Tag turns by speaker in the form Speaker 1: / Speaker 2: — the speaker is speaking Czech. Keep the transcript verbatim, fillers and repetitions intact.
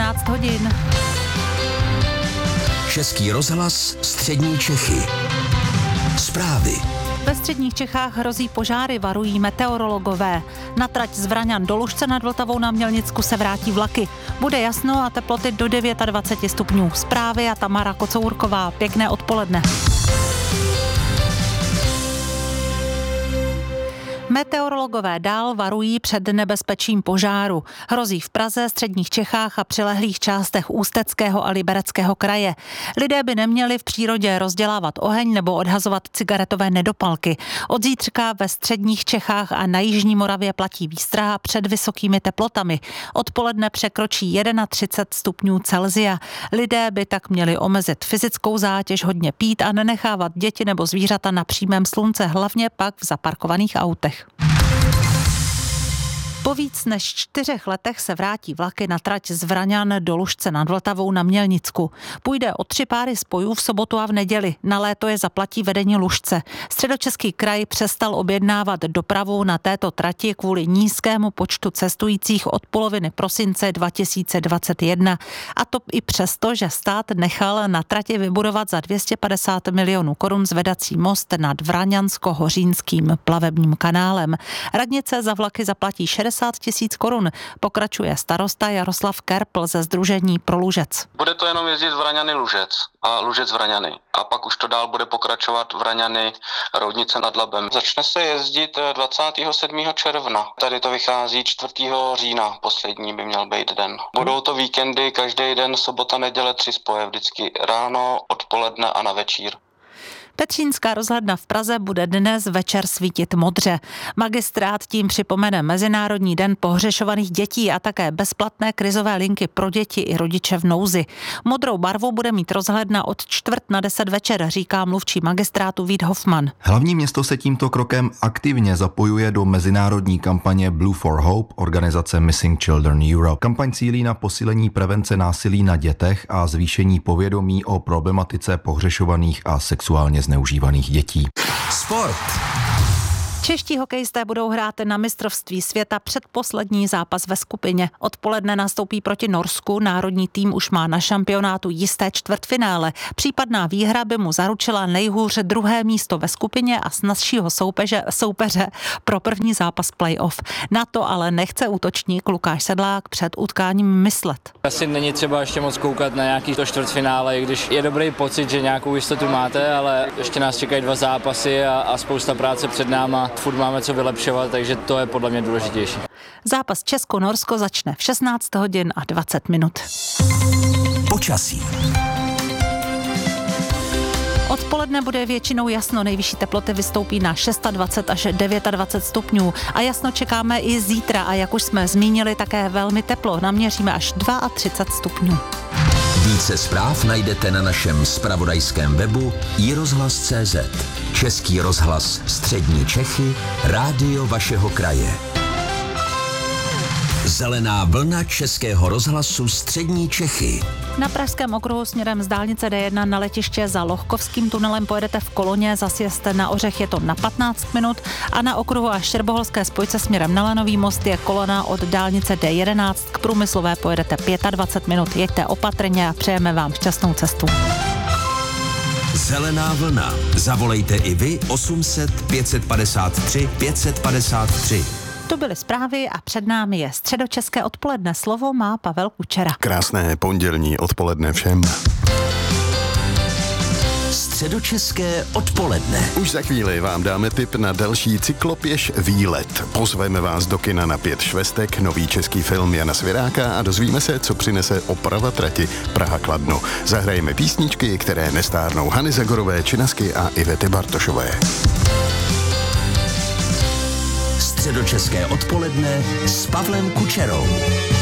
Speaker 1: jedenáct hodin.
Speaker 2: Český rozhlas Střední Čechy. Zprávy.
Speaker 1: Ve středních Čechách hrozí požáry, varují meteorologové. Na trať z Vraňan do Lužce nad Vltavou na Mělnicku se vrátí vlaky. Bude jasno a teploty do dvacet devět stupňů. Zprávy a Tamara Kocourková. Pěkné odpoledne. Meteorologové dál varují před nebezpečím požáru. Hrozí v Praze, středních Čechách a přilehlých částech Ústeckého a Libereckého kraje. Lidé by neměli v přírodě rozdělávat oheň nebo odhazovat cigaretové nedopalky. Od zítřka ve středních Čechách a na jižní Moravě platí výstraha před vysokými teplotami. Odpoledne překročí třicet jedna stupňů Celsia. Lidé by tak měli omezit fyzickou zátěž, hodně pít a nenechávat děti nebo zvířata na přímém slunce, hlavně pak v zaparkovaných autech. Po víc než čtyřech letech se vrátí vlaky na trať z Vraňan do Lužce nad Vltavou na Mělnicku. Půjde o tři páry spojů v sobotu a v neděli. Na léto je zaplatí vedení Lužce. Středočeský kraj přestal objednávat dopravu na této trati kvůli nízkému počtu cestujících od poloviny prosince dva tisíce dvacet jedna. A to i přesto, že stát nechal na trati vybudovat za dvě stě padesát milionů korun zvedací most nad Vraňansko-Hořínským plavebním kanálem. Radnice za vlaky zaplatí šedesát tisíc korun, pokračuje starosta Jaroslav Kerpl ze Sdružení pro Lužec.
Speaker 3: Bude to jenom jezdit Vraňany Lužec a Lužec Vraňany. A pak už to dál bude pokračovat Vraňany Roudnice nad Labem. Začne se jezdit dvacátého sedmého června. Tady to vychází čtvrtého října, poslední by měl být den. Budou to víkendy, každý den, sobota, neděle, tři spoje, vždycky ráno, odpoledne a na večír.
Speaker 1: Petřínská rozhledna v Praze bude dnes večer svítit modře. Magistrát tím připomene Mezinárodní den pohřešovaných dětí a také bezplatné krizové linky pro děti i rodiče v nouzi. Modrou barvu bude mít rozhledna od čtvrt na deset večer, říká mluvčí magistrátu Vít Hoffman.
Speaker 4: Hlavní město se tímto krokem aktivně zapojuje do mezinárodní kampaně Blue for Hope organizace Missing Children Europe. Kampaň cílí na posílení prevence násilí na dětech a zvýšení povědomí o problematice pohřešovaných a sexuálně zneužívaných dětí.
Speaker 2: Sport.
Speaker 1: Čeští hokejisté budou hrát na mistrovství světa předposlední zápas ve skupině. Odpoledne nastoupí proti Norsku, národní tým už má na šampionátu jisté čtvrtfinále. Případná výhra by mu zaručila nejhůř druhé místo ve skupině a snazšího soupeře, soupeře pro první zápas playoff. Na to ale nechce útočník Lukáš Sedlák před utkáním myslet.
Speaker 5: Asi není třeba ještě moc koukat na nějaký to čtvrtfinále, když je dobrý pocit, že nějakou jistotu máte, ale ještě nás čekají dva zápasy a, a spousta práce před náma. Furt máme co vylepšovat, takže to je podle mě důležitější.
Speaker 1: Zápas Česko-Norsko začne v šestnáct hodin a dvacet minut.
Speaker 2: Počasí.
Speaker 1: Odpoledne bude většinou jasno, nejvyšší teploty vystoupí na dvacet šest až dvacet devět stupňů a jasno čekáme i zítra a jak už jsme zmínili, také velmi teplo, naměříme až třicet dva stupňů.
Speaker 2: Více zpráv najdete na našem zpravodajském webu i rozhlas tečka cé zet. Český rozhlas Střední Čechy, rádio vašeho kraje. Zelená vlna Českého rozhlasu Střední Čechy.
Speaker 1: Na Pražském okruhu směrem z dálnice D jedna na letiště za Lohkovským tunelem pojedete v koloně, zasjezte na Ořech, je to na patnáct minut a na okruhu a Štěrboholské spojce směrem na Lanový most je kolona od dálnice D jedenáct k Průmyslové pojedete dvacet pět minut. Jeďte opatrně a přejeme vám šťastnou cestu.
Speaker 2: Zelená vlna. Zavolejte i vy osm set pět set padesát tři pět set padesát tři.
Speaker 1: To byly zprávy a před námi je středočeské odpoledne. Slovo má Pavel Kučera.
Speaker 6: Krásné pondělní odpoledne všem.
Speaker 2: Středočeské odpoledne.
Speaker 6: Už za chvíli vám dáme tip na další cyklopěš výlet. Pozveme vás do kina na Pět švestek, nový český film Jana Svěráka a dozvíme se, co přinese oprava trati Praha-Kladno. Zahrajeme písničky, které nestárnou Hany Zagorové, Činasky a Ivety Bartošové.
Speaker 2: Středočeské odpoledne s Pavlem Kučerou.